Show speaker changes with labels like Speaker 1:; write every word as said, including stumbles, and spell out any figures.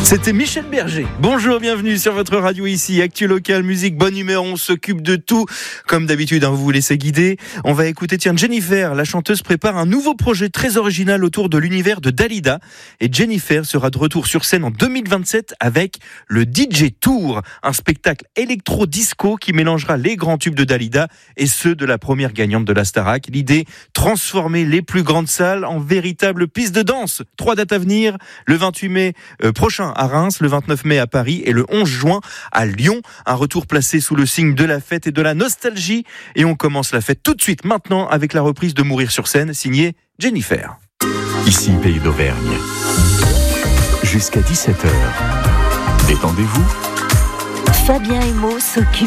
Speaker 1: C'était Michel Berger. Bonjour, bienvenue sur votre radio ici, Actu Local, musique, bonne humeur, on s'occupe de tout. Comme d'habitude, hein, vous vous laissez guider. On va écouter, tiens, Jennifer, la chanteuse prépare un nouveau projet très original autour de l'univers de Dalida. Et Jennifer sera de retour sur scène en deux mille vingt-sept avec le D J Tour, un spectacle électro-disco qui mélangera les grands tubes de Dalida et ceux de la première gagnante de la Starac. L'idée, transformer les plus grandes salles en véritables pistes de danse. Trois dates à venir, le vingt-huit mai euh, prochain à Reims, le vingt-neuf mai à Paris et le onze juin à Lyon. Un retour placé sous le signe de la fête et de la nostalgie. Et on commence la fête tout de suite maintenant avec la reprise de Mourir sur scène, signée Jennifer.
Speaker 2: Ici, Pays d'Auvergne. Jusqu'à dix-sept heures. Détendez-vous.
Speaker 3: Fabien Emo s'occupe